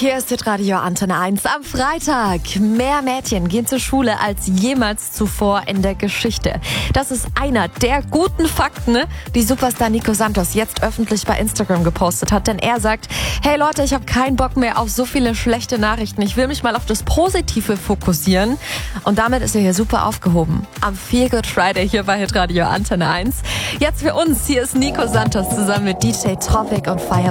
Hier ist Hitradio Antenne 1 am Freitag. Mehr Mädchen gehen zur Schule als jemals zuvor in der Geschichte. Das ist einer der guten Fakten, die Superstar Nico Santos jetzt öffentlich bei Instagram gepostet hat. Denn er sagt, hey Leute, ich habe keinen Bock mehr auf so viele schlechte Nachrichten. Ich will mich mal auf das Positive fokussieren. Und damit ist er hier super aufgehoben. Am Feel Good Friday hier bei Hitradio Antenne 1. Jetzt für uns, hier ist Nico Santos zusammen mit DJ Tropic und Fire.